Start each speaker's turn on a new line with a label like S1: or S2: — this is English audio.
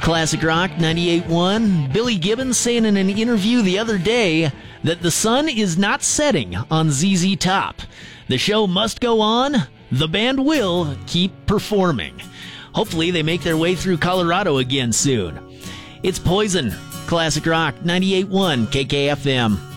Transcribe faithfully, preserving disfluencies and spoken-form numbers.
S1: Classic Rock ninety-eight point one. Billy Gibbons saying in an interview the other day that the sun is not setting on Z Z Top. The show must go on. The band will keep performing. Hopefully they make their way through Colorado again soon. It's Poison. Classic Rock ninety-eight point one K K F M.